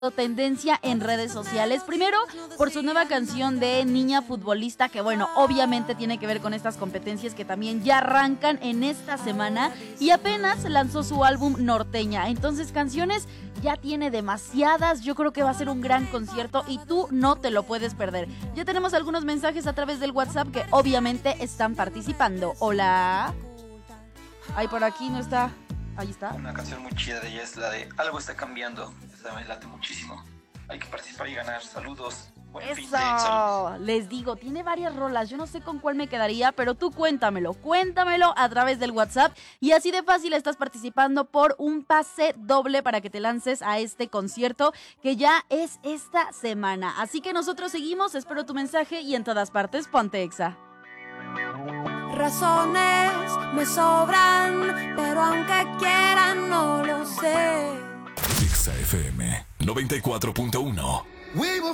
tendencia en redes sociales. Primero, por su nueva canción de Niña Futbolista, que bueno, obviamente tiene que ver con estas competencias que también ya arrancan en esta semana, y apenas lanzó su álbum Norteña. Entonces, canciones ya tiene demasiadas. Yo creo que va a ser un gran concierto y tú no te lo puedes perder. Ya tenemos algunos mensajes a través del WhatsApp que obviamente están participando. Hola. Ay, por aquí no está. Ahí está. Una canción muy chida de ella es la de Algo está cambiando. Esa me late muchísimo. Hay que participar y ganar. Saludos. Buen fin de Eso, les digo, tiene varias rolas. Yo no sé con cuál me quedaría, pero tú cuéntamelo a través del WhatsApp. Y así de fácil estás participando por un pase doble para que te lances a este concierto que ya es esta semana. Así que nosotros seguimos, espero tu mensaje y en todas partes, ponte Exa. Razones me sobran, pero aunque quieran no lo sé. Exa FM 94.1.